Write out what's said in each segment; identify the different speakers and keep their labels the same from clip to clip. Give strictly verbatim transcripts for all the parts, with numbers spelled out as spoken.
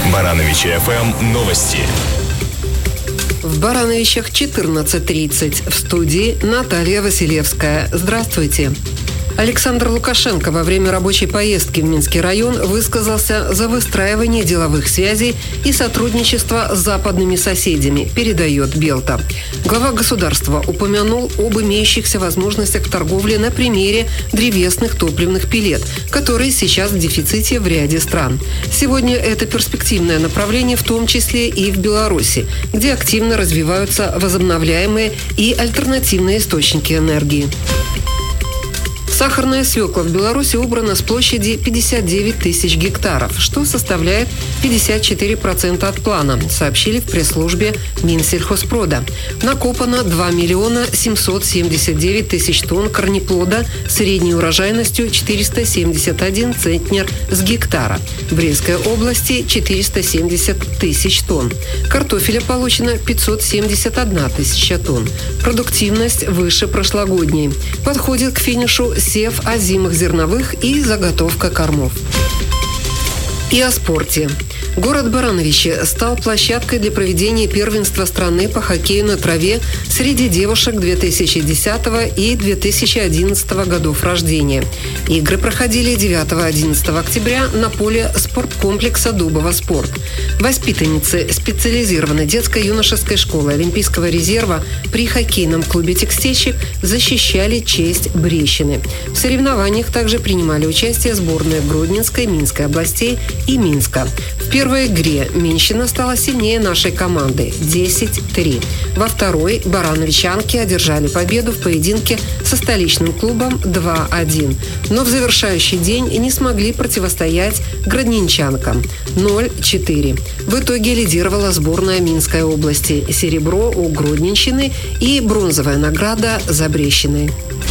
Speaker 1: Барановичи эф эм новости.
Speaker 2: В Барановичах четырнадцать тридцать. В студии Наталья Василевская. Здравствуйте. Александр Лукашенко во время рабочей поездки в Минский район высказался за выстраивание деловых связей и сотрудничество с западными соседями, передает Белта. Глава государства упомянул об имеющихся возможностях в торговле на примере древесных топливных пеллет, которые сейчас в дефиците в ряде стран. Сегодня это перспективное направление в том числе и в Беларуси, где активно развиваются возобновляемые и альтернативные источники энергии. Сахарная свекла в Беларуси убрана с площади пятьдесят девять тысяч гектаров, что составляет пятьдесят четыре процента от плана, сообщили в пресс-службе Минсельхозпрода. Накопано два миллиона семьсот семьдесят девять тысяч тонн корнеплода средней урожайностью четыреста семьдесят один центнер с гектара. В Брестской области четыреста семьдесят тысяч тонн. Картофеля получено пятьсот семьдесят одна тысяча тонн. Продуктивность выше прошлогодней. Подходит к финишу сев озимых зерновых и заготовка кормов. И о спорте. Город Барановичи стал площадкой для проведения первенства страны по хоккею на траве среди девушек две тысячи десятого и две тысячи одиннадцатого годов рождения. Игры проходили девятого-одиннадцатого октября на поле спорткомплекса «Дубово Спорт». Воспитанницы специализированной детско-юношеской школы Олимпийского резерва при хоккейном клубе «Текстильщик» защищали честь Брещины. В соревнованиях также принимали участие сборные Гродненской, Минской областей и Минска. В первой игре Минщина стала сильнее нашей команды – десять три. Во второй барановичанки одержали победу в поединке со столичным клубом два один. Но в завершающий день не смогли противостоять гродненчанкам – ноль четыре. В итоге лидировала сборная Минской области – серебро у Гродненщины и бронзовая награда за Брещиной.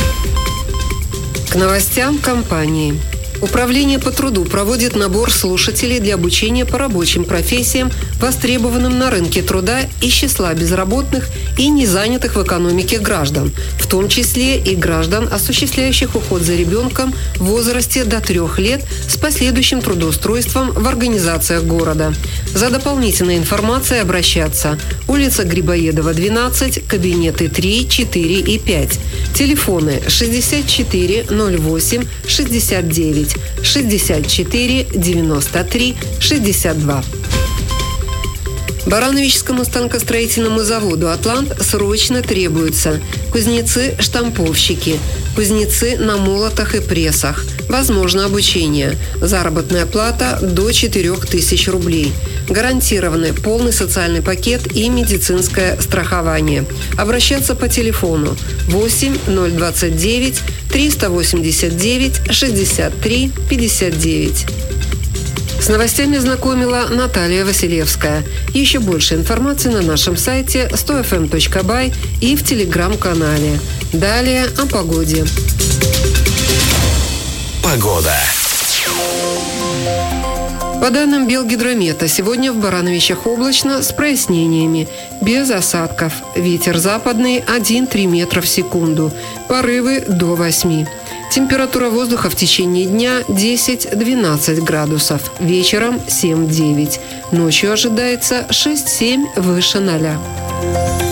Speaker 2: К новостям компании. Управление по труду проводит набор слушателей для обучения по рабочим профессиям, востребованным на рынке труда из числа безработных и незанятых в экономике граждан, в том числе и граждан, осуществляющих уход за ребенком в возрасте до трех лет с последующим трудоустройством в организациях города. За дополнительной информацией обращаться: улица Грибоедова, двенадцать, кабинеты три, четыре и пять. Телефоны шестьдесят четыре ноль восемь шестьдесят девять, шестьдесят четыре девяносто три шестьдесят два. Барановичскому станкостроительному заводу «Атлант» срочно требуются кузнецы-штамповщики, кузнецы на молотах и прессах. Возможно обучение. Заработная плата до четырех тысяч рублей. Гарантированы полный социальный пакет и медицинское страхование. Обращаться по телефону восемь ноль двадцать девять триста восемьдесят девять шестьдесят три пятьдесят девять. С новостями знакомила Наталья Василевская. Еще больше информации на нашем сайте сто эф эм точка бай и в телеграм-канале. Далее о погоде.
Speaker 1: Погода.
Speaker 2: По данным Белгидромета, сегодня в Барановичах облачно с прояснениями, без осадков. Ветер западный один-три метра в секунду, порывы до восьми. Температура воздуха в течение дня десять-двенадцать градусов, вечером семь-девять. Ночью ожидается шесть-семь выше ноля.